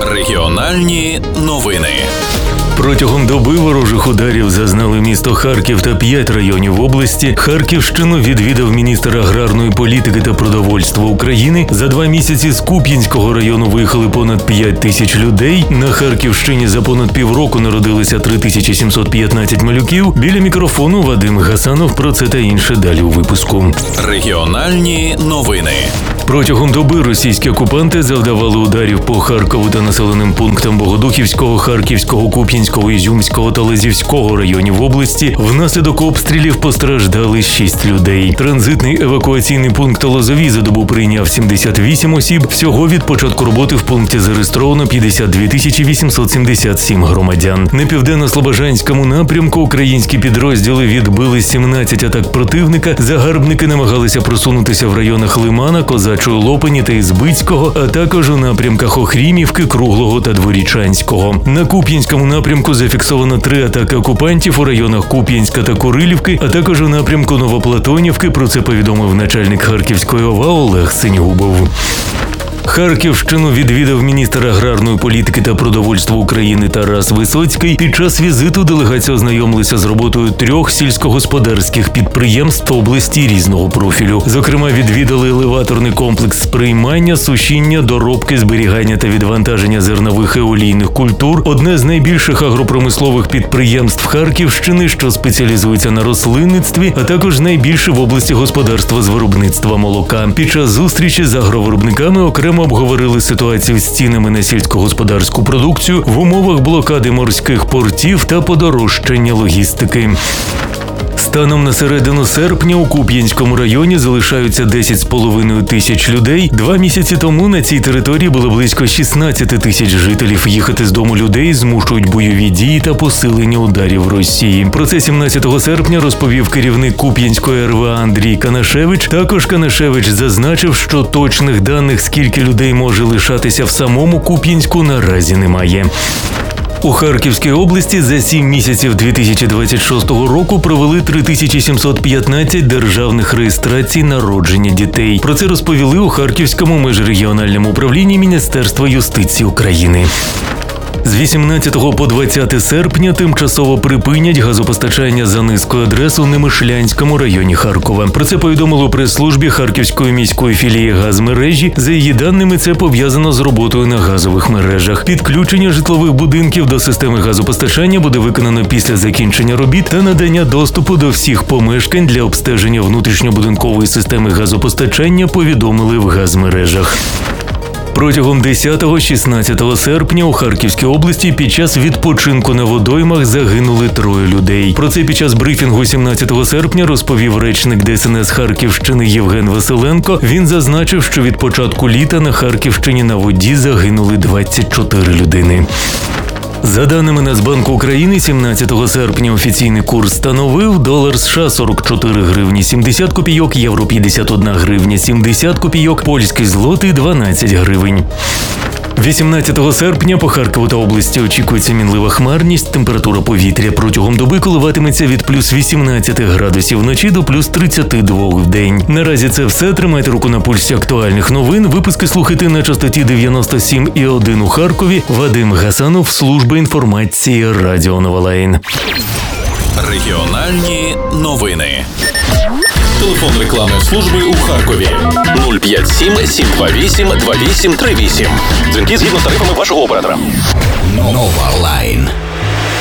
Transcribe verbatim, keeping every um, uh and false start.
Регіональні новини. Протягом доби ворожих ударів зазнали місто Харків та п'ять районів області. Харківщину відвідав міністр аграрної політики та продовольства України. За два місяці з Куп'янського району виїхали понад п'ять тисяч людей. На Харківщині за понад півроку народилися три тисячі сімсот п'ятнадцять малюків. Біля мікрофону Вадим Гасанов. Про це та інше далі у випуску. Регіональні новини. Протягом доби російські окупанти завдавали ударів по Харкову та населеним пунктам Богодухівського, Харківського, Куп'янського, Ізюмського та Лозівського районів області. Внаслідок обстрілів постраждали шість людей. Транзитний евакуаційний пункт Лозові за добу прийняв сімдесят вісім осіб. Всього від початку роботи в пункті зареєстровано п'ятдесят дві тисячі вісімсот сімдесят сім громадян. На південно-слобожанському напрямку українські підрозділи відбили сімнадцять атак противника. Загарбники намагалися просунутися в районах Лимана, Козачої Лопані та Ізбицького, а також у напрямках Охрімівки, Круглого та Дворічанського. На Куп'янському напрямку зафіксовано три атаки окупантів у районах Куп'янська та Курилівки, а також у напрямку Новоплатонівки. Про це повідомив начальник Харківської ОВА Олег Синігубов. Харківщину відвідав міністр аграрної політики та продовольства України Тарас Висоцький. Під час візиту делегація ознайомилася з роботою трьох сільськогосподарських підприємств області різного профілю. Зокрема, відвідали елеваторний комплекс сприймання, сушіння, доробки, зберігання та відвантаження зернових і олійних культур. Одне з найбільших агропромислових підприємств Харківщини, що спеціалізується на рослинництві, а також найбільше в області господарства з виробництва молока. Під час зустрічі з агровиробниками окремо обговорили ситуацію з цінами на сільськогосподарську продукцію в умовах блокади морських портів та подорожчання логістики. Станом на середину серпня у Куп'янському районі залишаються десять з половиною тисяч людей. Два місяці тому на цій території було близько шістнадцять тисяч жителів. Їхати з дому людей змушують бойові дії та посилення ударів Росії. Про це сімнадцятого серпня розповів керівник Куп'янської ер ве а Андрій Канашевич. Також Канашевич зазначив, що точних даних, скільки людей може лишатися в самому Куп'янську, наразі немає. У Харківській області за сім місяців дві тисячі двадцять шостого року провели три тисячі сімсот п'ятнадцять державних реєстрацій народження дітей. Про це розповіли у Харківському міжрегіональному управлінні Міністерства юстиції України. З вісімнадцятого по двадцяте серпня тимчасово припинять газопостачання за низкою адрес у Немишлянському районі Харкова. Про це повідомили у прес-службі Харківської міської філії газмережі. За її даними, це пов'язано з роботою на газових мережах. Підключення житлових будинків до системи газопостачання буде виконано після закінчення робіт та надання доступу до всіх помешкань для обстеження внутрішньобудинкової системи газопостачання, повідомили в газмережах. Протягом десятого-шістнадцятого серпня у Харківській області під час відпочинку на водоймах загинули троє людей. Про це під час брифінгу сімнадцятого серпня розповів речник Де ес ен ес Харківщини Євген Василенко. Він зазначив, що від початку літа на Харківщині на воді загинули двадцять чотири людини. За даними Нацбанку України, сімнадцятого серпня офіційний курс становив долар США сорок чотири гривні сімдесят копійок, євро п'ятдесят одна гривня сімдесят копійок, польський злотий дванадцять гривень. вісімнадцятого серпня по Харкову та області очікується мінлива хмарність. Температура повітря протягом доби коливатиметься від плюс вісімнадцяти градусів вночі до плюс тридцяти двох в день. Наразі це все. Тримайте руку на пульсі актуальних новин. Випуски слухайте на частоті дев'яносто сім і один у Харкові. Вадим Гасанов, служба інформації Радіо Новолайн. Регіональні новини. Телефон рекламної служби у Харкові нуль п'ять сім сім два вісім два вісім три вісім. Дзвінки згідно з тарифами вашого оператора. Нова